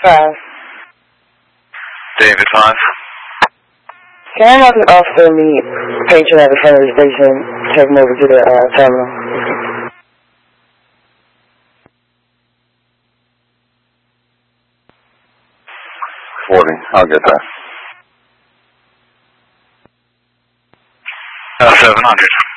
5. David 5. Can I have an officer meet patron at the front of the station, take him over to the terminal? 40, I'll get that. 700.